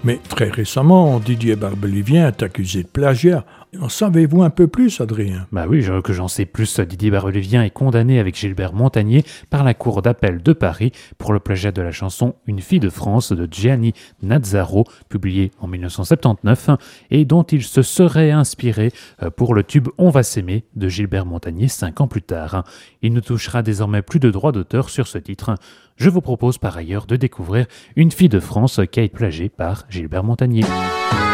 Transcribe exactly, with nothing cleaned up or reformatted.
Mais très récemment, Didier Barbelivien est accusé de plagiat. En savez-vous un peu plus, Adrien ? Bah oui, je, que j'en sais plus. Didier Barbelivien est condamné avec Gilbert Montagnier par la Cour d'appel de Paris pour le plagiat de la chanson Une fille de France de Gianni Nazzaro, publiée en dix-neuf cent soixante-dix-neuf, et dont il se serait inspiré pour le tube On va s'aimer de Gilbert Montagnier cinq ans plus tard. Il ne touchera désormais plus de droits d'auteur sur ce titre. Je vous propose par ailleurs de découvrir Une fille de France qui a été plagiée par Gilbert Montagnier.